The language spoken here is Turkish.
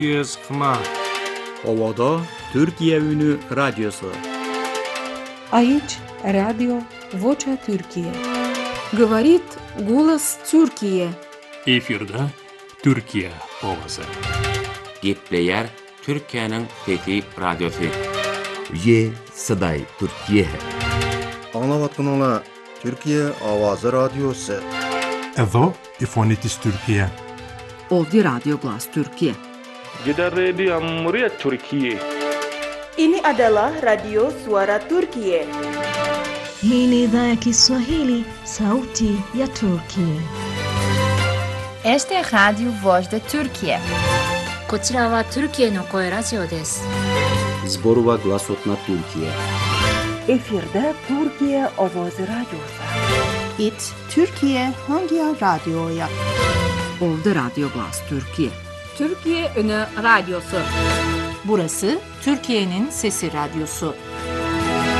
Yüz Kıma. Ovada Türkiye Ünü Radyosu. Aici Radio Vocea Türkiye. Говорит голос Türkiye. Efirde Türkiye ovozi. Gepleyer Türkiye'nin fethi radyosu. Ye Sıday Türkiye. Anlavatkanlar Türkiye Avazı Radyosu. Edo İfonitis Türkiye. Ovdje Radio Glas Türkiye. Gidan Radio Muryat Türkiye. Ini adalah Radio Suara Turkiye. Hii ni idhaa ya Kiswahili, sauti ya Turkiye. Este es Radio Voz de Türkiye. こちらはトルキエの声ラジオです。 Zborova Glasotna Türkiye. Efirde Türkiye Avazı Radyosu. It Türkiye Hangi Radyo'ya? Ovdje Radio Glas Türkiye. Türkiye Ünü Radyosu. Burası Türkiye'nin Sesi Radyosu.